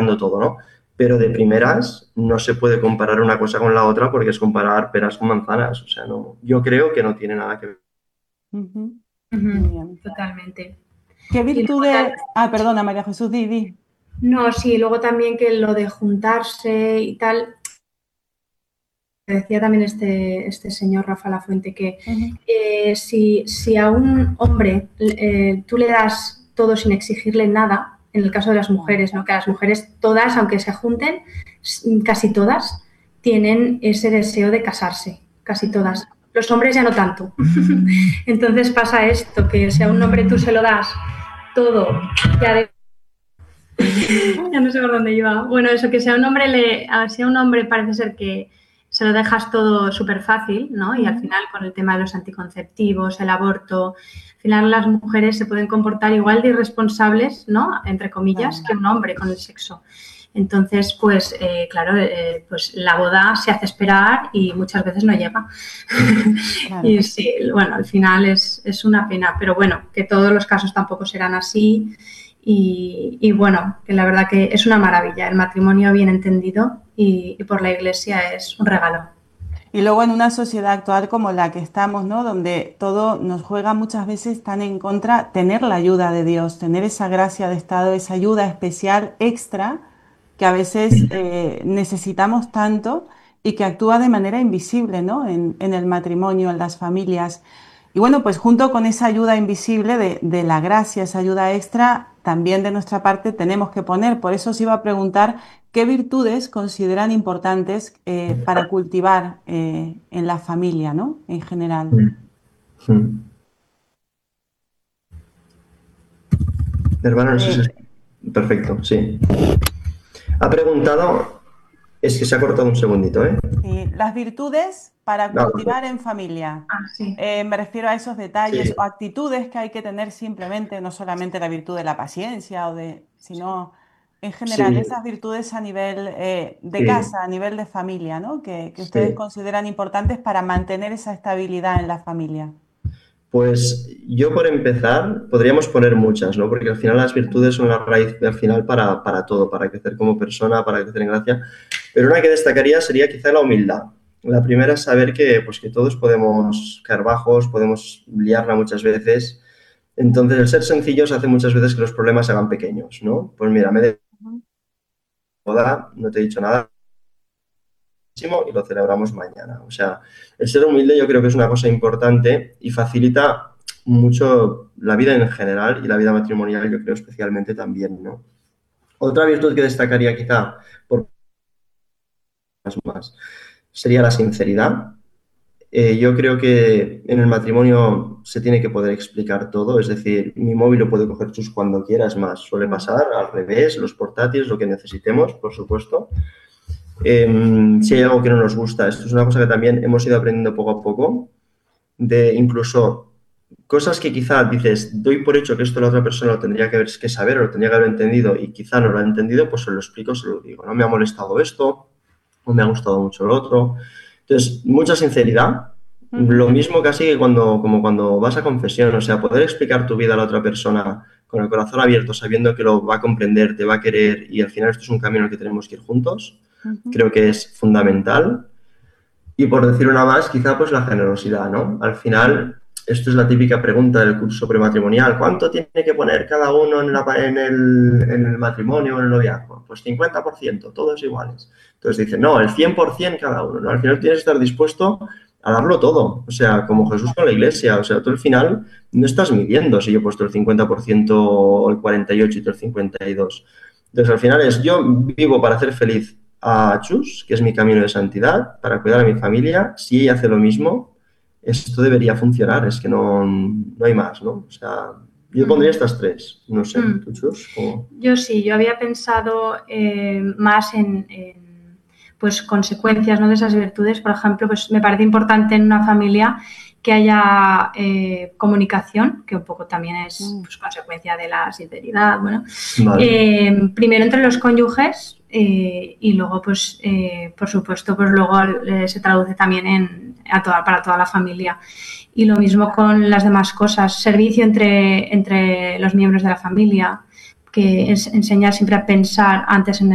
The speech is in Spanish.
comparando todo, ¿no? Pero de primeras no se puede comparar una cosa con la otra porque es comparar peras con manzanas. O sea, no, yo creo que no tiene nada que ver. Ujú. Muy bien. Totalmente. ¿Qué Y luego virtudes? Ah, perdona, María Jesús, di. no, sí, luego también que lo de juntarse y tal, decía también este señor Rafa Lafuente, que Ujú. si a un hombre tú le das todo sin exigirle nada, en el caso de las mujeres, ¿no? Que las mujeres todas, aunque se junten, casi todas, tienen ese deseo de casarse, casi todas. Los hombres ya no tanto. Entonces pasa esto, que si a un hombre tú se lo das todo, ya ya no sé por dónde iba. Bueno, eso, que si a un hombre parece ser que se lo dejas todo súper fácil, ¿no? Y al final con el tema de los anticonceptivos, el aborto, al final las mujeres se pueden comportar igual de irresponsables, ¿no? Entre comillas, que un hombre con el sexo. Entonces, pues, claro, pues la boda se hace esperar y muchas veces no llega. Claro. Y sí, bueno, al final es una pena, pero bueno, que todos los casos tampoco serán así. Y bueno, que la verdad que es una maravilla el matrimonio bien entendido y por la Iglesia es un regalo. Y luego en una sociedad actual como la que estamos, ¿no? Donde todo nos juega muchas veces tan en contra, tener la ayuda de Dios, tener esa gracia de estado, esa ayuda especial extra que a veces necesitamos tanto y que actúa de manera invisible, ¿no? En el matrimonio, en las familias. Y bueno, pues junto con esa ayuda invisible de la gracia, esa ayuda extra, también de nuestra parte tenemos que poner. Por eso os iba a preguntar qué virtudes consideran importantes para cultivar en la familia, ¿no? En general. Mm. Hermano, no sé si Eh, es... Perfecto, sí. Ha preguntado, es que se ha cortado un segundito, ¿eh? las virtudes para Ah, cultivar en familia. Ah, sí. Me refiero a esos detalles sí, o actitudes que hay que tener simplemente, no solamente la virtud de la paciencia sino en general sí, esas virtudes a nivel de sí, casa, a nivel de familia, ¿no? Que ustedes sí. consideran importantes para mantener esa estabilidad en la familia. Pues yo por empezar, podríamos poner muchas, ¿no? Porque al final las virtudes son la raíz al final para todo, para crecer como persona, para crecer en gracia. Pero una que destacaría sería quizá la humildad. La primera es saber que, pues, que todos podemos caer bajos, podemos liarla muchas veces. Entonces, el ser sencillos hace muchas veces que los problemas se hagan pequeños, ¿no? Pues mira, me de Ujú. boda, no te he dicho nada y lo celebramos mañana. O sea, el ser humilde yo creo que es una cosa importante y facilita mucho la vida en general y la vida matrimonial, yo creo especialmente también, ¿no? Otra virtud que destacaría quizá por más sería la sinceridad. Yo creo que en el matrimonio se tiene que poder explicar todo, es decir, mi móvil lo puede coger chus cuando quieras más, suele Mm. pasar, al revés, los portátiles, lo que necesitemos, por supuesto. Si hay algo que no nos gusta, esto es una cosa que también hemos ido aprendiendo poco a poco, de incluso cosas que quizá dices, doy por hecho que esto la otra persona lo tendría que saber o lo tendría que haber entendido y quizá no lo ha entendido, pues se lo explico, se lo digo, ¿no? Me ha molestado esto o me ha gustado mucho lo otro. Entonces, mucha sinceridad. Lo Ujú. mismo casi que como cuando vas a confesión, o sea, poder explicar tu vida a la otra persona con el corazón abierto, sabiendo que lo va a comprender, te va a querer y al final esto es un camino que tenemos que ir juntos, Ujú. creo que es fundamental. Y por decir una más, quizá pues la generosidad, ¿no? Al final, esto es la típica pregunta del curso prematrimonial. ¿Cuánto tiene que poner cada uno en el matrimonio o en el noviazgo? Pues 50%, todos iguales. Entonces dicen, no, el 100% cada uno, ¿no? Al final tienes que estar dispuesto a darlo todo. O sea, como Jesús con la iglesia. O sea, tú al final no estás midiendo si yo he puesto el 50% o el 48% y tú el 52%. Entonces al final es, yo vivo para hacer feliz a Chus, que es mi camino de santidad, para cuidar a mi familia. Si ella hace lo mismo, esto debería funcionar, es que no hay más, ¿no? O sea, yo pondría Mm. estas tres, no sé, Mm. ¿tú, Chus? ¿Cómo? Yo sí, yo había pensado más pues, consecuencias, ¿no? De esas virtudes. Por ejemplo, pues me parece importante en una familia que haya comunicación, que un poco también es Mm. pues, consecuencia de la sinceridad. Bueno, Vale. primero entre los cónyuges y luego, pues, por supuesto, pues luego se traduce también para toda la familia. Y lo mismo con las demás cosas, servicio entre los miembros de la familia, que es enseñar siempre a pensar antes en